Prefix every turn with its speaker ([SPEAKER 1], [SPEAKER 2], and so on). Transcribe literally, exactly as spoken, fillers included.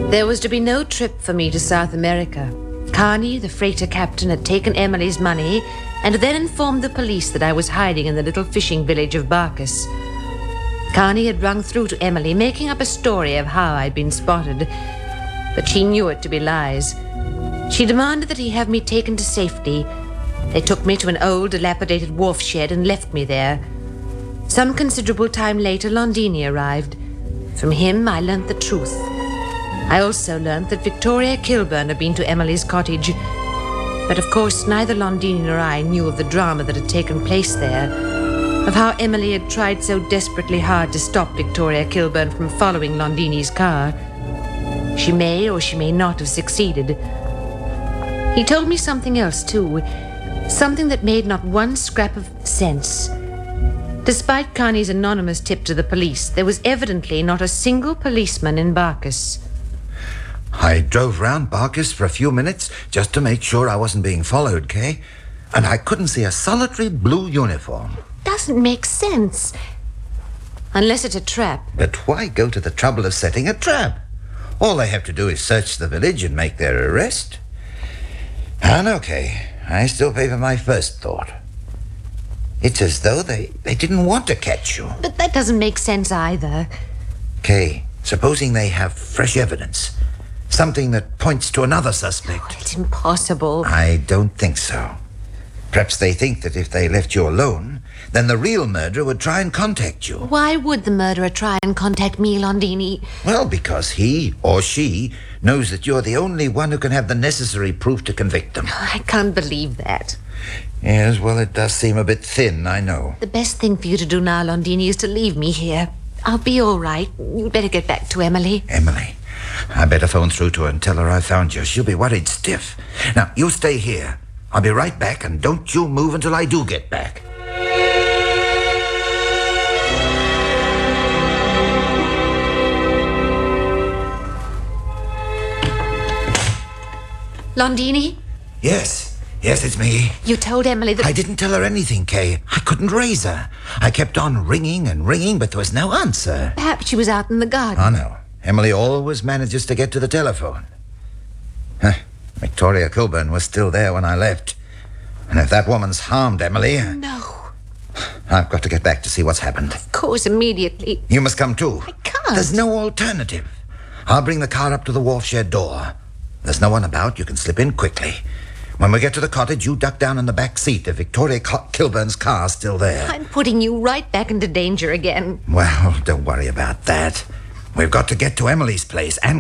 [SPEAKER 1] There was to be no trip for me to South America. Carney, the freighter captain, had taken Emily's money and then informed the police that I was hiding in the little fishing village of Barcus. Carney had rung through to Emily, making up a story of how I'd been spotted, but she knew it to be lies. She demanded that he have me taken to safety. They took me to an old, dilapidated wharf shed and left me there. Some considerable time later, Londini arrived. From him, I learnt the truth. I also learnt that Victoria Kilburn had been to Emily's cottage, but of course neither Londini nor I knew of the drama that had taken place there, of how Emily had tried so desperately hard to stop Victoria Kilburn from following Londini's car. She may or she may not have succeeded. He told me something else, too, something that made not one scrap of sense. Despite Carney's anonymous tip to the police, there was evidently not a single policeman in Barcus.
[SPEAKER 2] I drove round Barcus for a few minutes just to make sure I wasn't being followed, Kay, and I couldn't see a solitary blue uniform.
[SPEAKER 1] Doesn't make sense. Unless it's a trap.
[SPEAKER 2] But why go to the trouble of setting a trap? All they have to do is search the village and make their arrest. Ah, no, Kay. I still pay for my first thought. It's as though they, they didn't want to catch you.
[SPEAKER 1] But that doesn't make sense either.
[SPEAKER 2] Kay, supposing they have fresh evidence, something that points to another suspect.
[SPEAKER 1] Oh, it's impossible.
[SPEAKER 2] I don't think so. Perhaps they think that if they left you alone, then the real murderer would try and contact you.
[SPEAKER 1] Why would the murderer try and contact me, Londini?
[SPEAKER 2] Well, because he or she knows that you're the only one who can have the necessary proof to convict them.
[SPEAKER 1] I can't believe that.
[SPEAKER 2] Yes, well, it does seem a bit thin, I know.
[SPEAKER 1] The best thing for you to do now, Londini, is to leave me here. I'll be all right. You'd better get back to Emily.
[SPEAKER 2] Emily? I better phone through to her and tell her I found you. She'll be worried stiff. Now, you stay here. I'll be right back, and don't you move until I do get back.
[SPEAKER 1] Londini?
[SPEAKER 2] Yes. Yes, it's me.
[SPEAKER 1] You told Emily that...
[SPEAKER 2] I didn't tell her anything, Kay. I couldn't raise her. I kept on ringing and ringing, but there was no answer.
[SPEAKER 1] Perhaps she was out in the garden.
[SPEAKER 2] Oh, no. Emily always manages to get to the telephone. Huh. Victoria Kilburn was still there when I left. And if that woman's harmed Emily...
[SPEAKER 1] No.
[SPEAKER 2] I've got to get back to see what's happened.
[SPEAKER 1] Of course, immediately.
[SPEAKER 2] You must come too.
[SPEAKER 1] I can't.
[SPEAKER 2] There's no alternative. I'll bring the car up to the wharf shed door. There's no one about. You can slip in quickly. When we get to the cottage, you duck down in the back seat if Victoria Kilburn's car's still there.
[SPEAKER 1] I'm putting you right back into danger again.
[SPEAKER 2] Well, don't worry about that. We've got to get to Emily's place and